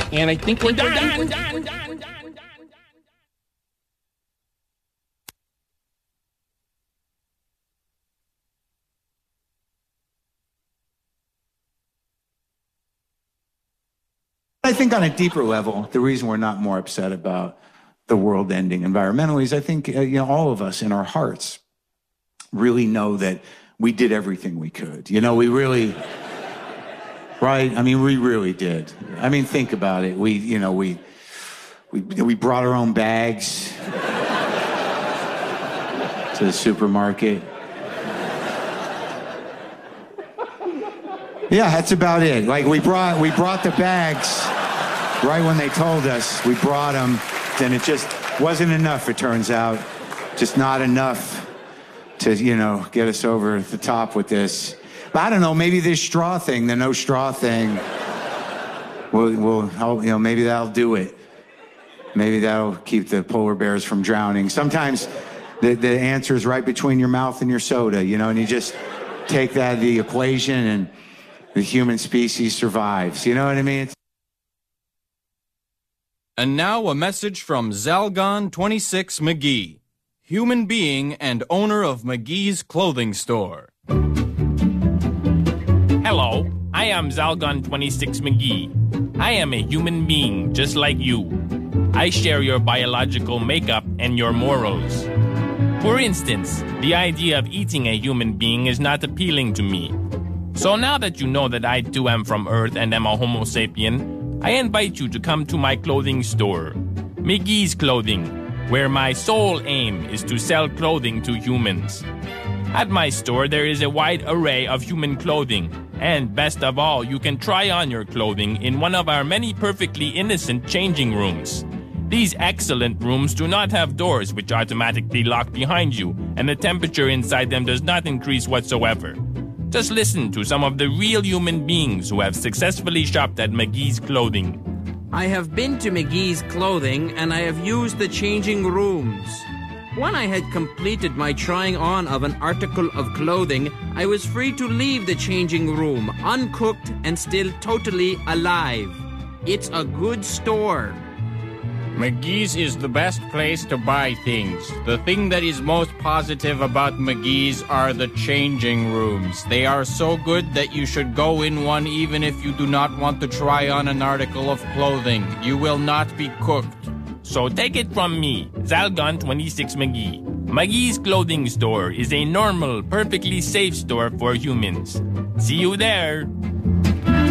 And I think we're done. I think on a deeper level, the reason we're not more upset about the world ending environmentally is I think all of us in our hearts really know that we did everything we could. We really, right? I mean, we really did. I mean, think about it. We brought our own bags to the supermarket. Yeah, that's about it. Like we brought the bags right when they told us. We brought them, and it just wasn't enough, it turns out. Just not enough to, get us over the top with this. But I don't know, maybe this straw thing, the no straw thing, will help, maybe that'll do it. Maybe that'll keep the polar bears from drowning. Sometimes the answer is right between your mouth and your soda, and you just take that out of the equation and the human species survives. You know what I mean? And now a message from Zalgon 26 McGee, human being and owner of McGee's Clothing Store. Hello, I am Zalgon 26 McGee. I am a human being just like you. I share your biological makeup and your morals. For instance, the idea of eating a human being is not appealing to me. So now that you know that I too am from Earth and am a Homo sapien, I invite you to come to my clothing store, McGee's Clothing, where my sole aim is to sell clothing to humans. At my store, there is a wide array of human clothing, and best of all, you can try on your clothing in one of our many perfectly innocent changing rooms. These excellent rooms do not have doors which automatically lock behind you, and the temperature inside them does not increase whatsoever. Just listen to some of the real human beings who have successfully shopped at McGee's Clothing. I have been to McGee's Clothing and I have used the changing rooms. When I had completed my trying on of an article of clothing, I was free to leave the changing room, uncooked and still totally alive. It's a good store. McGee's is the best place to buy things. The thing that is most positive about McGee's are the changing rooms. They are so good that you should go in one even if you do not want to try on an article of clothing. You will not be cooked. So take it from me, Zalgon 26 McGee. McGee's Clothing Store is a normal, perfectly safe store for humans. See you there.